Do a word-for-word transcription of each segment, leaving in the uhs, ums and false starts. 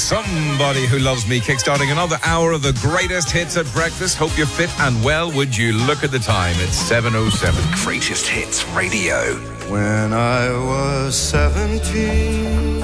Somebody Who Loves Me, kickstarting another hour of the greatest hits at breakfast. Hope you're fit and well. Would you look at the time? It's seven oh seven. Greatest Hits Radio. When I was seventeen.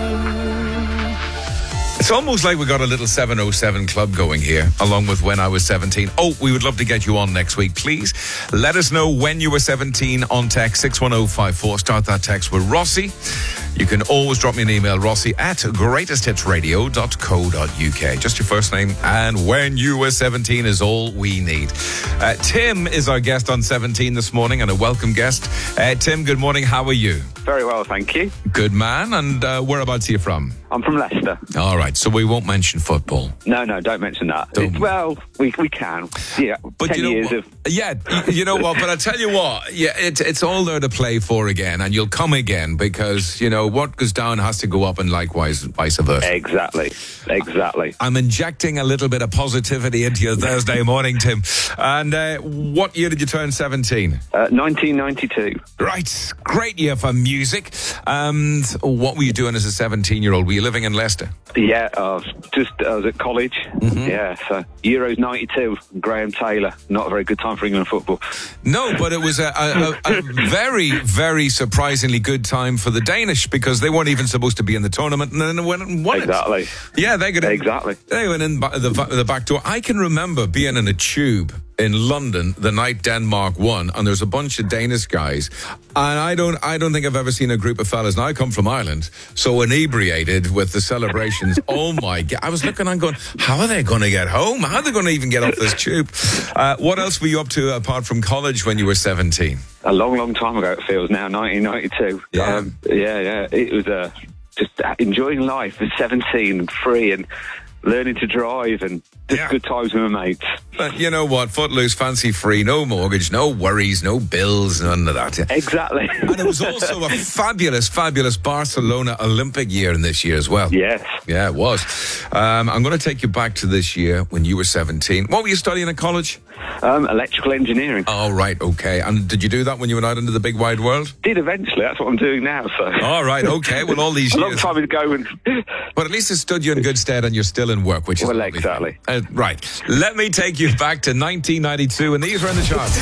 It's almost like we got a little seven oh seven club going here, along with When I Was seventeen. Oh, we would love to get you on next week. Please let us know when you were seventeen on text six one oh five four. Start that text with Rossi. You can always drop me an email, Rossi at greatest hits radio dot co dot uk. Just your first name and when you were seventeen is all we need. Uh, Tim is our guest on seventeen this morning, and a welcome guest. Uh, Tim, good morning. How are you? Very well, thank you. Good man. And uh, whereabouts are you from? I'm from Leicester. All right, so we won't mention football. No, no, don't mention that. Don't. It's, well, we we can. Yeah, but ten you know years what? of... Yeah, you know what? But I tell you what, yeah, it's it's all there to play for again, and you'll come again because you know what goes down has to go up, and likewise, vice versa. Exactly, exactly. I'm injecting a little bit of positivity into your Thursday morning, Tim. And uh, what year did you turn seventeen? Uh, nineteen ninety-two. Right, great year for music. And what were you doing as a seventeen-year-old? Were you living in Leicester? Yeah, I was just I was at college. Mm-hmm. Yeah, so Euros ninety-two. Graham Taylor. Not a very good time for England football. No, but it was a, a, a very, very surprisingly good time for the Danish because they weren't even supposed to be in the tournament and then went and won Exactly. it. Yeah, they got in, Exactly. They went in the, the back door. I can remember being in a tube in London the night Denmark won, and there's a bunch of Danish guys, and I don't, I don't think I've ever seen a group of fellas. Now I come from Ireland, so inebriated with the celebrations. Oh my God! I was looking and going, how are they going to get home? How are they going to even get off this tube? Uh, what else were you up to apart from college when you were seventeen? A long, long time ago it feels now. nineteen ninety-two. Yeah, um, yeah, yeah. It was uh, just enjoying life at seventeen and free and learning to drive and just Yeah. good times with my mates. But you know what? Footloose, fancy free, no mortgage, no worries, no bills, none of that. Exactly. And it was also a fabulous, fabulous Barcelona Olympic year in this year as well. Yes. Yeah, it was. Um, I'm going to take you back to this year when you were seventeen. What were you studying at college? Um, electrical engineering. Oh, right, okay. And did you do that when you went out into the big wide world? Did eventually. That's what I'm doing now. So. All right, okay. Well, all these a years. long time ago. And But at least it stood you in good stead and you're still in work, which is Well, lovely. exactly. Uh, right. Let me take you back to nineteen ninety-two, and these are in the charts.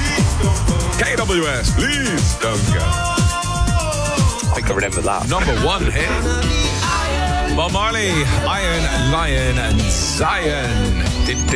K W S, please don't go. I think I remember that. Number one hit. Bob Marley, Iron, Lion, and Zion.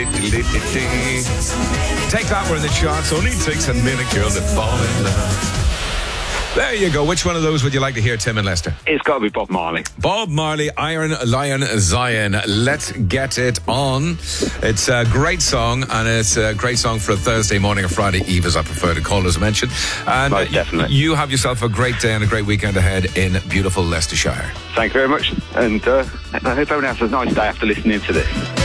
Take that, we're in the charts. Only takes a minute, girl, to fall in love. There you go. Which one of those would you like to hear, Tim and Lester? It's got to be Bob Marley. Bob Marley, Iron, Lion, Zion. Let's get it on. It's a great song, and it's a great song for a Thursday morning or Friday Eve, as I prefer to call it, as I mentioned. And Most definitely. You have yourself a great day and a great weekend ahead in beautiful Leicestershire. Thank you very much. And uh, I hope everyone has a nice day after listening to this.